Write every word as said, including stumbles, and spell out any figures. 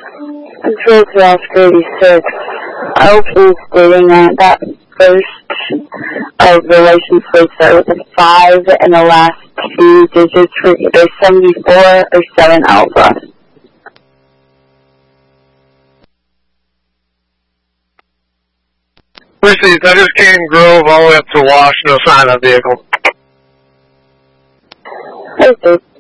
Control to Oscar eighty-six. Elton stating that that first of the license plate start with a five and the last two digits were either seventy-four or seven alpha. Received. I just came Grove all the way up to Wash. No sign of vehicle. Okay.